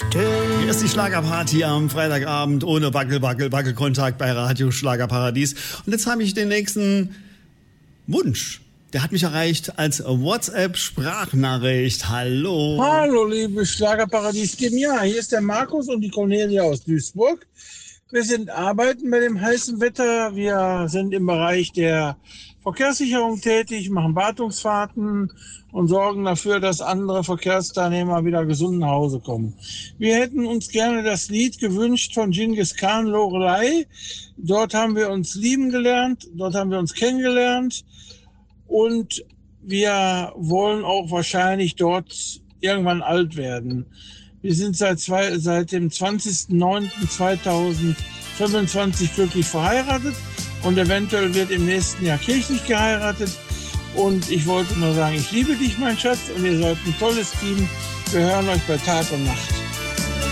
Hier ist die Schlagerparty am Freitagabend ohne Wackelkontakt bei Radio Schlagerparadies. Und jetzt habe ich den nächsten Wunsch. Der hat mich erreicht als WhatsApp-Sprachnachricht. Hallo. Hallo, liebe Schlagerparadies-Team. Ja, hier ist der Markus und die Cornelia aus Duisburg. Wir sind arbeiten bei dem heißen Wetter. Wir sind im Bereich der Verkehrssicherung tätig, machen Wartungsfahrten und sorgen dafür, dass andere Verkehrsteilnehmer wieder gesund nach Hause kommen. Wir hätten uns gerne das Lied gewünscht von Genghis Khan, Lorelei. Dort haben wir uns lieben gelernt, dort haben wir uns kennengelernt und wir wollen auch wahrscheinlich dort irgendwann alt werden. Wir sind seit dem 20.09.2025 glücklich verheiratet und eventuell wird im nächsten Jahr kirchlich geheiratet. Und ich wollte nur sagen, ich liebe dich, mein Schatz, und ihr seid ein tolles Team. Wir hören euch bei Tag und Nacht.